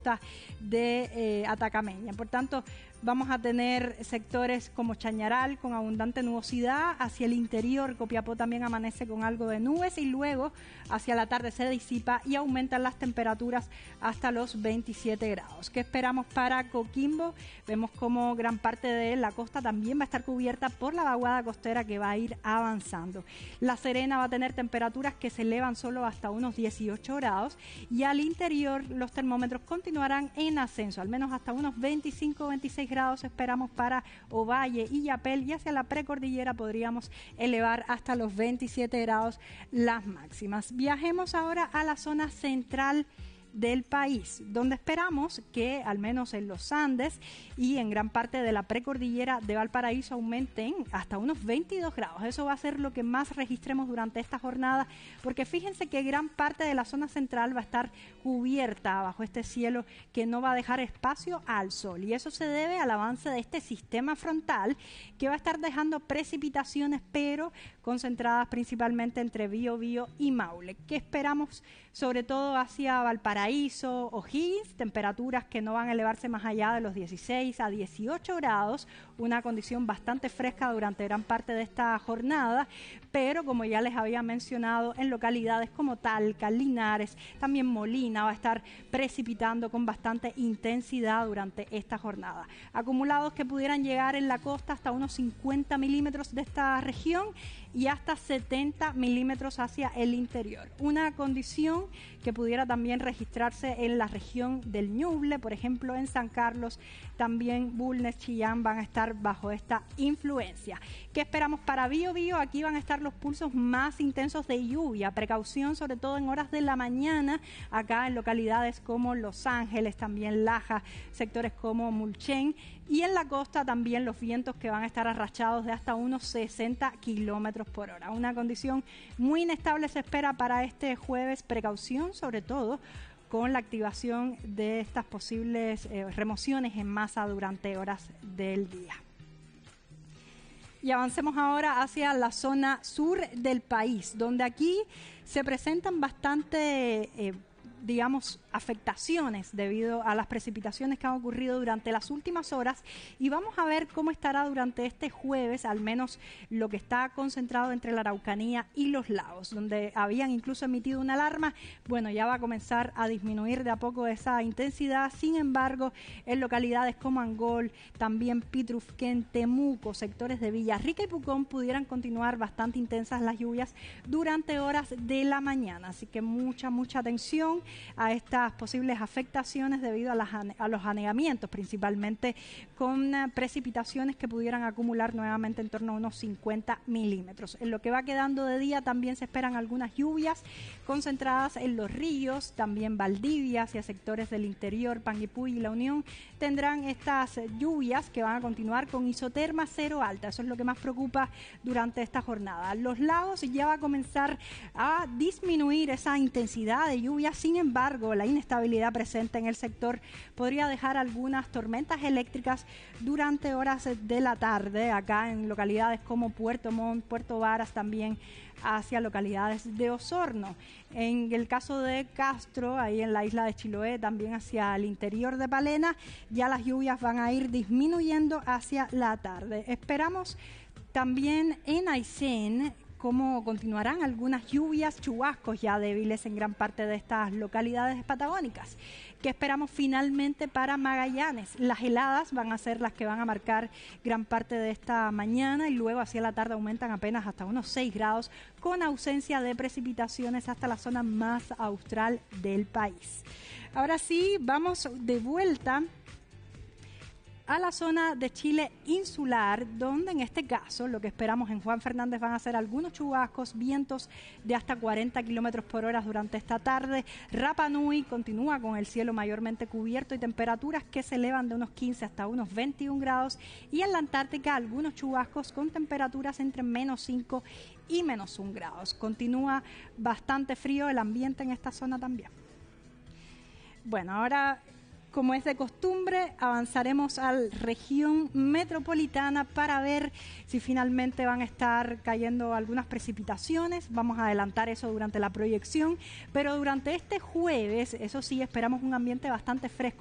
de Atacameña. Por tanto, vamos a tener sectores como Chañaral con abundante nubosidad. Hacia el interior, Copiapó también amanece con algo de nubes y luego hacia la tarde se disipa y aumentan las temperaturas hasta los 27 grados. ¿Qué esperamos para Coquimbo? Vemos como gran parte de la costa también va a estar cubierta por la vaguada costera que va a ir avanzando. La Serena va a tener temperaturas que se elevan solo hasta unos 18 grados y al interior los termómetros continuarán en ascenso, al menos hasta unos 25-26 grados esperamos para Ovalle y Yapel, y hacia la precordillera podríamos elevar hasta los 27 grados las máximas. Viajemos ahora a la zona central del país, donde esperamos que al menos en los Andes y en gran parte de la precordillera de Valparaíso aumenten hasta unos 22 grados. Eso va a ser lo que más registremos durante esta jornada, porque fíjense que gran parte de la zona central va a estar cubierta bajo este cielo que no va a dejar espacio al sol, y eso se debe al avance de este sistema frontal que va a estar dejando precipitaciones, pero concentradas principalmente entre Biobío y Maule. ¿Qué esperamos? Sobre todo hacia Valparaíso, O'Higgins, temperaturas que no van a elevarse más allá de los 16 a 18 grados, una condición bastante fresca durante gran parte de esta jornada, pero como ya les había mencionado, en localidades como Talca, Linares, también Molina va a estar precipitando con bastante intensidad durante esta jornada. Acumulados que pudieran llegar en la costa hasta unos 50 milímetros de esta región y hasta 70 milímetros hacia el interior. Una condición que pudiera también registrarse en la región del Ñuble, por ejemplo en San Carlos, también Bulnes, Chillán van a estar bajo esta influencia. ¿Qué esperamos para Biobío? Aquí van a estar los pulsos más intensos de lluvia, precaución sobre todo en horas de la mañana, acá en localidades como Los Ángeles, también Laja, sectores como Mulchen, y en la costa también los vientos que van a estar arrastrados de hasta unos 60 kilómetros por hora. Una condición muy inestable se espera para este jueves, precaución sobre todo con la activación de estas posibles remociones en masa durante horas del día. Y avancemos ahora hacia la zona sur del país, donde aquí se presentan bastante afectaciones debido a las precipitaciones que han ocurrido durante las últimas horas, y vamos a ver cómo estará durante este jueves, al menos lo que está concentrado entre la Araucanía y los lagos, donde habían incluso emitido una alarma. Bueno, ya va a comenzar a disminuir de a poco esa intensidad. Sin embargo, en localidades como Angol, también Pitrufquén, Temuco, sectores de Villarrica y Pucón pudieran continuar bastante intensas las lluvias durante horas de la mañana, así que mucha atención a estas posibles afectaciones debido a los anegamientos, principalmente con precipitaciones que pudieran acumular nuevamente en torno a unos 50 milímetros. En lo que va quedando de día también se esperan algunas lluvias concentradas en los ríos, también Valdivia, hacia sectores del interior, Panguipulli y La Unión tendrán estas lluvias que van a continuar con isoterma cero alta. Eso es lo que más preocupa durante esta jornada. Los lagos ya va a comenzar a disminuir esa intensidad de lluvia. Sin embargo, la inestabilidad presente en el sector podría dejar algunas tormentas eléctricas durante horas de la tarde, acá en localidades como Puerto Montt, Puerto Varas, también hacia localidades de Osorno. En el caso de Castro, ahí en la isla de Chiloé, también hacia el interior de Palena, ya las lluvias van a ir disminuyendo hacia la tarde. Esperamos también en Aysén cómo continuarán algunas lluvias, chubascos ya débiles en gran parte de estas localidades patagónicas. ¿Qué esperamos finalmente para Magallanes? Las heladas van a ser las que van a marcar gran parte de esta mañana y luego hacia la tarde aumentan apenas hasta unos 6 grados con ausencia de precipitaciones hasta la zona más austral del país. Ahora sí, vamos de vuelta a la zona de Chile insular, donde en este caso lo que esperamos en Juan Fernández van a ser algunos chubascos, vientos de hasta 40 kilómetros por hora durante esta tarde. Rapa Nui continúa con el cielo mayormente cubierto y temperaturas que se elevan de unos 15 hasta unos 21 grados, y en la Antártica algunos chubascos con temperaturas entre menos 5 y menos 1 grados. Continúa bastante frío el ambiente en esta zona también. Bueno, ahora como es de costumbre, avanzaremos a la región metropolitana para ver si finalmente van a estar cayendo algunas precipitaciones. Vamos a adelantar eso durante la proyección, pero durante este jueves, eso sí, esperamos un ambiente bastante fresco